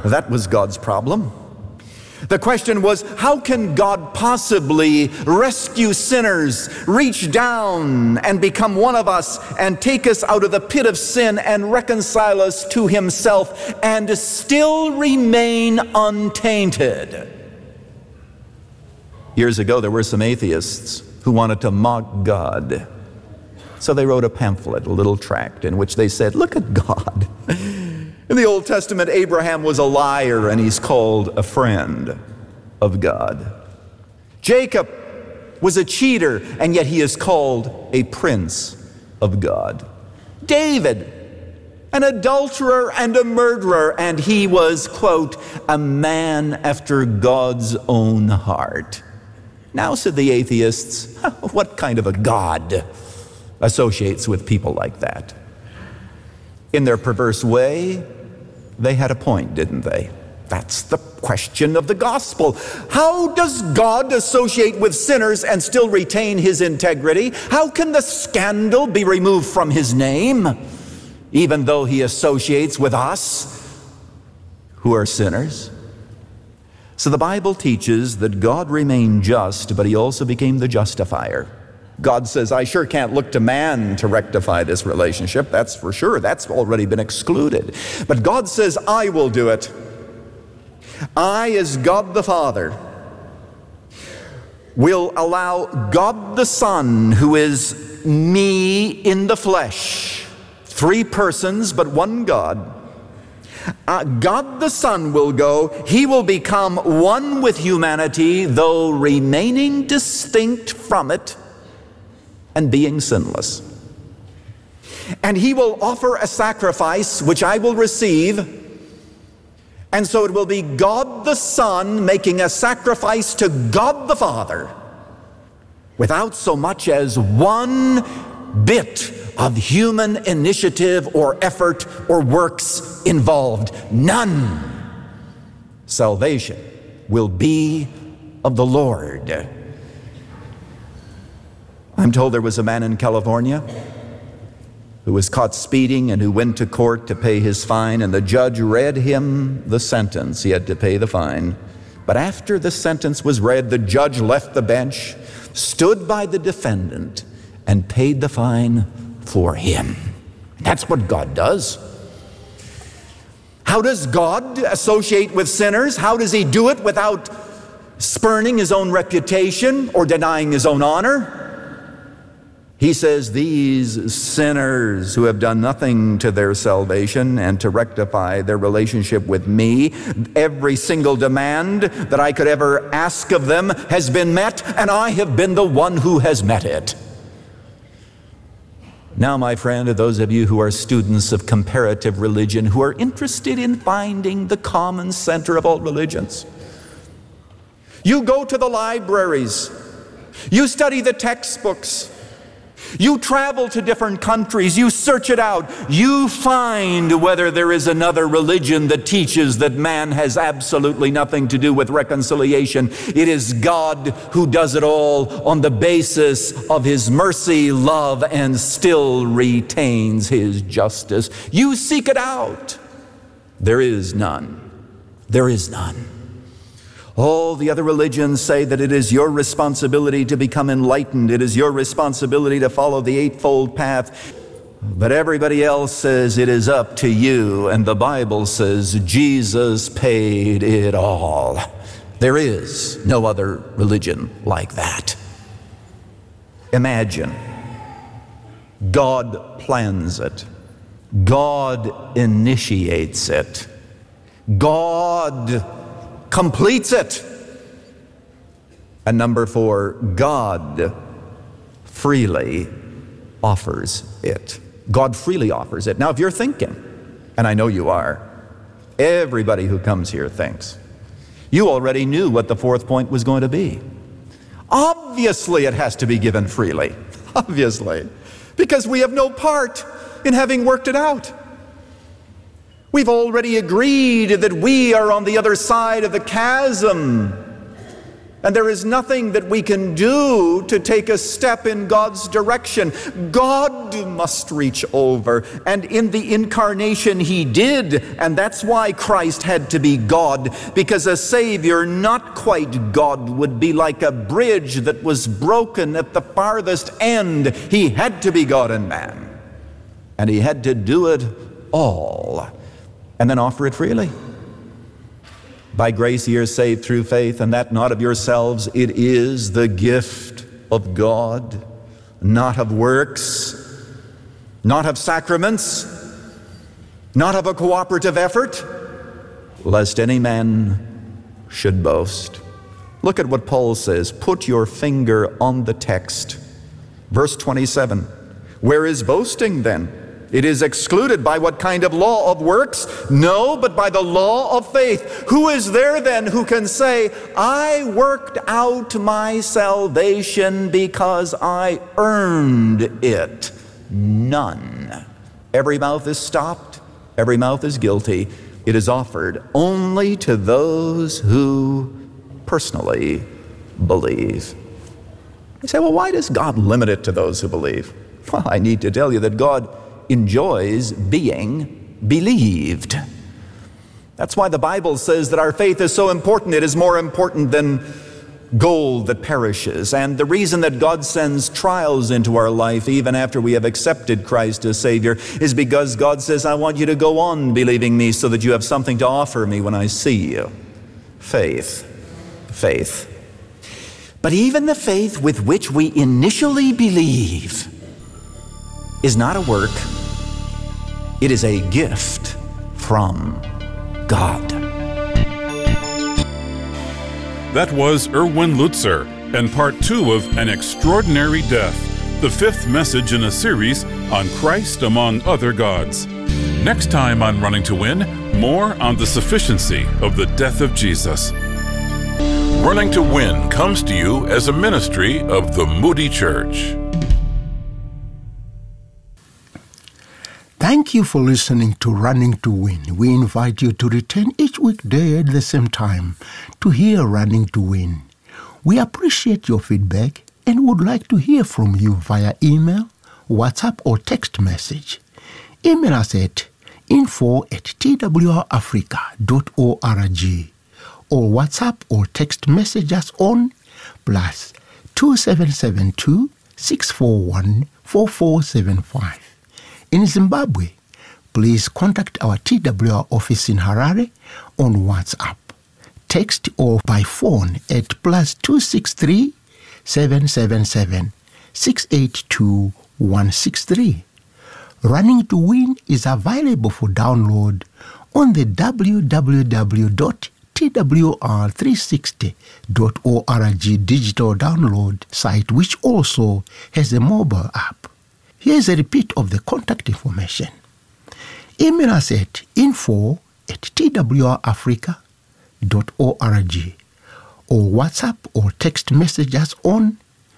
That was God's problem. The question was, how can God possibly rescue sinners, reach down and become one of us and take us out of the pit of sin and reconcile us to himself and still remain untainted? Years ago, there were some atheists who wanted to mock God. So they wrote a pamphlet, a little tract, in which they said, look at God. In the Old Testament, Abraham was a liar, and he's called a friend of God. Jacob was a cheater, and yet he is called a prince of God. David, an adulterer and a murderer, and he was, quote, a man after God's own heart. Now, said the atheists, what kind of a God associates with people like that? In their perverse way, they had a point, didn't they? That's the question of the gospel. How does God associate with sinners and still retain his integrity? How can the scandal be removed from his name, even though he associates with us who are sinners? So the Bible teaches that God remained just, but he also became the justifier. God says, I sure can't look to man to rectify this relationship. That's for sure. That's already been excluded. But God says, I will do it. I, as God the Father, will allow God the Son, who is me in the flesh, three persons but one God. God the Son will go. He will become one with humanity, though remaining distinct from it and being sinless. And he will offer a sacrifice which I will receive. And so it will be God the Son making a sacrifice to God the Father without so much as one bit of human initiative or effort or works involved. None. Salvation will be of the Lord. I'm told there was a man in California who was caught speeding and who went to court to pay his fine, and the judge read him the sentence. He had to pay the fine. But after the sentence was read, the judge left the bench, stood by the defendant, and paid the fine for him. That's what God does. How does God associate with sinners? How does he do it without spurning his own reputation or denying his own honor? He says, these sinners who have done nothing to their salvation and to rectify their relationship with me, every single demand that I could ever ask of them has been met, and I have been the one who has met it. Now, my friend, to those of you who are students of comparative religion, who are interested in finding the common center of all religions, you go to the libraries, you study the textbooks, you travel to different countries, you search it out, you find whether there is another religion that teaches that man has absolutely nothing to do with reconciliation. It is God who does it all on the basis of his mercy, love, and still retains his justice. You seek it out. There is none. There is none. All the other religions say that it is your responsibility to become enlightened. It is your responsibility to follow the eightfold path. But everybody else says it is up to you. And the Bible says Jesus paid it all. There is no other religion like that. Imagine. God plans it. God initiates it. God completes it. And number 4, God freely offers it. God freely offers it. Now, if you're thinking, and I know you are, everybody who comes here thinks, you already knew what the 4th point was going to be. Obviously, it has to be given freely. Obviously. Because we have no part in having worked it out. We've already agreed that we are on the other side of the chasm. And there is nothing that we can do to take a step in God's direction. God must reach over. And in the incarnation he did. And that's why Christ had to be God. Because a Savior not quite God would be like a bridge that was broken at the farthest end. He had to be God and man. And he had to do it all. And then offer it freely. By grace ye are saved through faith, and that not of yourselves. It is the gift of God, not of works, not of sacraments, not of a cooperative effort, lest any man should boast. Look at what Paul says. Put your finger on the text. Verse 27. Where is boasting then? It is excluded by what kind of law? Of works? No, but by the law of faith. Who is there then who can say, I worked out my salvation because I earned it? None. Every mouth is stopped. Every mouth is guilty. It is offered only to those who personally believe. You say, well, why does God limit it to those who believe? Well, I need to tell you that God enjoys being believed. That's why the Bible says that our faith is so important. It is more important than gold that perishes. And the reason that God sends trials into our life even after we have accepted Christ as Savior is because God says, I want you to go on believing me so that you have something to offer me when I see you. Faith. Faith. But even the faith with which we initially believe is not a work. It is a gift from God. That was Erwin Lutzer and part 2 of An Extraordinary Death, the 5th message in a series on Christ among other gods. Next time on Running to Win, more on the sufficiency of the death of Jesus. Running to Win comes to you as a ministry of the Moody Church. Thank you for listening to Running to Win. We invite you to return each weekday at the same time to hear Running to Win. We appreciate your feedback and would like to hear from you via email, WhatsApp, or text message. Email us at info@twrafrica.org or WhatsApp or text message us on +2772 641 4475. In Zimbabwe, please contact our TWR office in Harare on WhatsApp, text or by phone at +263 777 682 163. Running to Win is available for download on the www.twr360.org digital download site, which also has a mobile app. Here's a repeat of the contact information. Email us at info@twrafrica.org or WhatsApp or text message us on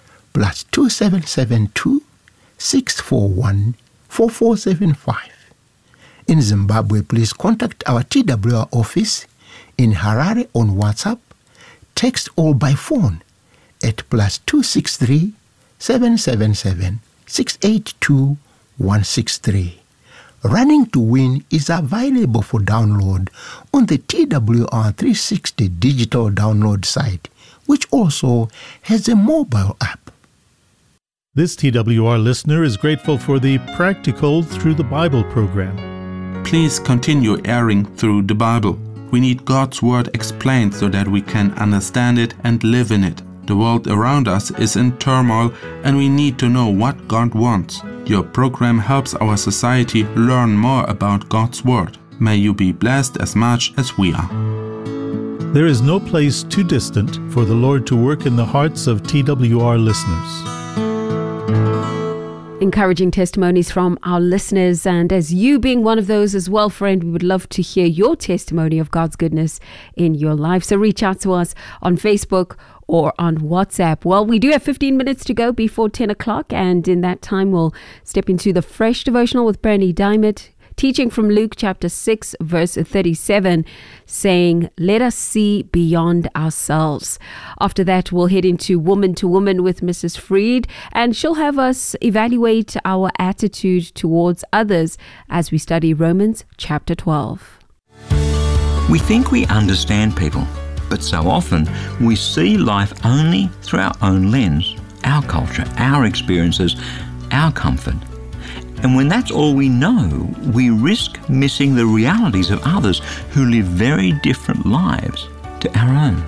+2772 641 4475. In Zimbabwe, please contact our TWR office in Harare on WhatsApp, text or by phone at +263 777 682 163. Running to Win is available for download on the TWR360 digital download site, which also has a mobile app. This TWR listener is grateful for the Practical Through the Bible program. Please continue airing through the Bible. We need God's Word explained so that we can understand it and live in it. The world around us is in turmoil and we need to know what God wants. Your program helps our society learn more about God's Word. May you be blessed as much as we are. There is no place too distant for the Lord to work in the hearts of TWR listeners. Encouraging testimonies from our listeners, and as you being one of those as well, friend, we would love to hear your testimony of God's goodness in your life. So reach out to us on Facebook or on WhatsApp. Well, we do have 15 minutes to go before 10 o'clock, and in that time we'll step into the Fresh Devotional with Bernie Diamond. teaching from Luke chapter 6, verse 37, saying, "Let us see beyond ourselves." After that, we'll head into Woman to Woman with Mrs. Freed, and she'll have us evaluate our attitude towards others as we study Romans chapter 12. We think we understand people, but so often we see life only through our own lens, our culture, our experiences, our comfort. And when that's all we know, we risk missing the realities of others who live very different lives to our own.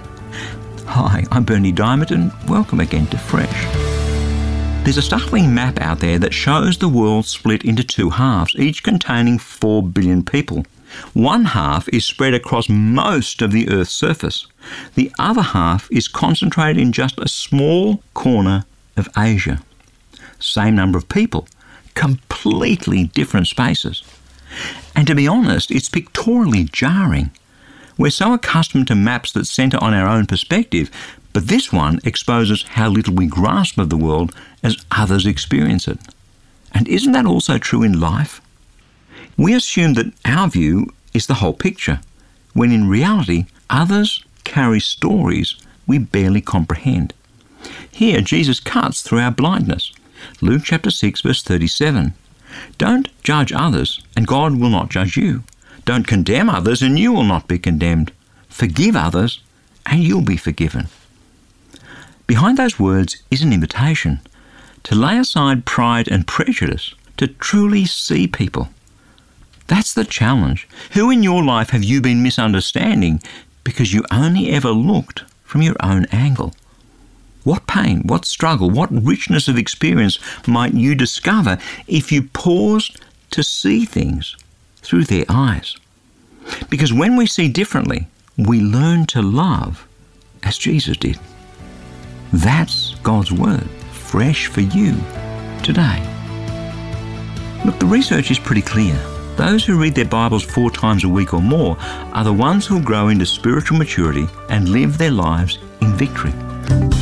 Hi, I'm Bernie Diamond, and welcome again to Fresh. There's a startling map out there that shows the world split into two halves, each containing 4 billion people. One half is spread across most of the Earth's surface. The other half is concentrated in just a small corner of Asia. Same number of people, completely different spaces. And to be honest, it's pictorially jarring. We're so accustomed to maps that centre on our own perspective, but this one exposes how little we grasp of the world as others experience it. And isn't that also true in life? We assume that our view is the whole picture, when in reality, others carry stories we barely comprehend. Here, Jesus cuts through our blindness. Luke chapter 6, verse 37. Don't judge others, and God will not judge you. Don't condemn others, and you will not be condemned. Forgive others, and you'll be forgiven. Behind those words is an invitation to lay aside pride and prejudice, to truly see people. That's the challenge. Who in your life have you been misunderstanding because you only ever looked from your own angle? What pain, what struggle, what richness of experience might you discover if you paused to see things through their eyes? Because when we see differently, we learn to love as Jesus did. That's God's Word, fresh for you today. Look, the research is pretty clear. Those who read their Bibles 4 times a week or more are the ones who grow into spiritual maturity and live their lives in victory.